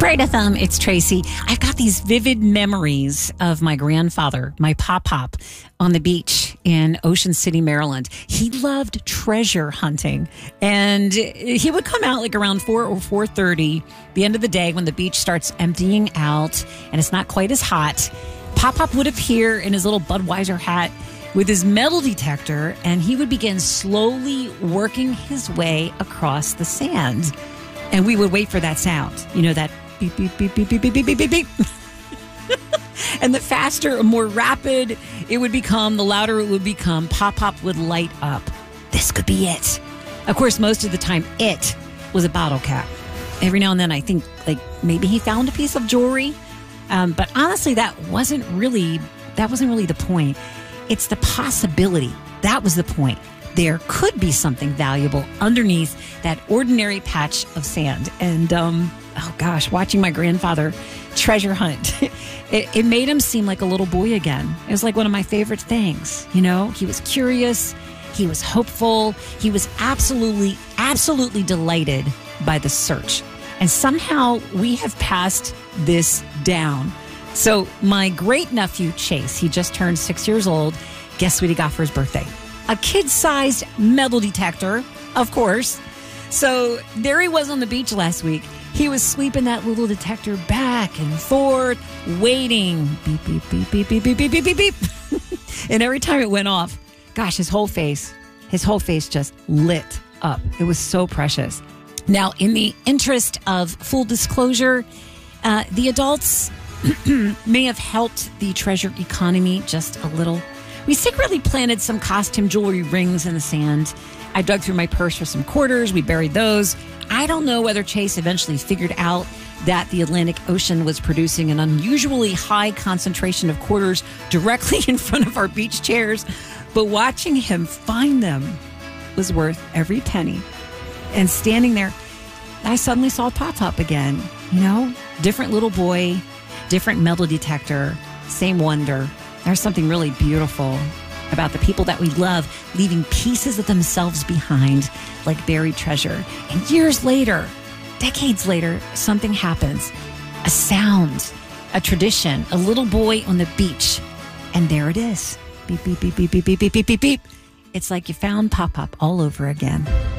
Great FM, it's Tracy. I've got these vivid memories of my grandfather, my pop-pop, on the beach in Ocean City, Maryland. He loved treasure hunting, and he would come out like around 4 or 4:30, the end of the day when the beach starts emptying out and it's not quite as hot. Pop-pop would appear in his little Budweiser hat with his metal detector, and he would begin slowly working his way across the sand. And we would wait for that sound, you know, that beep, beep, beep, beep, beep, beep, beep, beep, beep, beep. And the faster, more rapid it would become, the louder it would become, Pop-Pop would light up. This could be it. Of course, most of the time, it was a bottle cap. Every now and then, I think, like, maybe he found a piece of jewelry. But honestly, that wasn't really the point. It's the possibility. That was the point. There could be something valuable underneath that ordinary patch of sand. And, oh gosh, watching my grandfather treasure hunt, it made him seem like a little boy again. It was like one of my favorite things. You know, he was curious. He was hopeful. He was absolutely, absolutely delighted by the search. And somehow we have passed this down. So my great nephew, Chase, he just turned 6 years old. Guess what he got for his birthday? A kid-sized metal detector, of course. So there he was on the beach last week. He was sweeping that little detector back and forth, waiting. Beep, beep, beep, beep, beep, beep, beep, beep, beep, beep. And every time it went off, gosh, his whole face just lit up. It was so precious. Now, in the interest of full disclosure, the adults may have helped the treasure economy just a little. We secretly planted some costume jewelry rings in the sand. I dug through my purse for some quarters. We buried those. I don't know whether Chase eventually figured out that the Atlantic Ocean was producing an unusually high concentration of quarters directly in front of our beach chairs, but watching him find them was worth every penny. And standing there, I suddenly saw Pop-Pop again. You know, different little boy, different metal detector, same wonder. There's something really beautiful about the people that we love leaving pieces of themselves behind like buried treasure. And years later, decades later, something happens. A sound, a tradition, a little boy on the beach. And there it is. Beep, beep, beep, beep, beep, beep, beep, beep, beep, beep. It's like you found Pop-Pop all over again.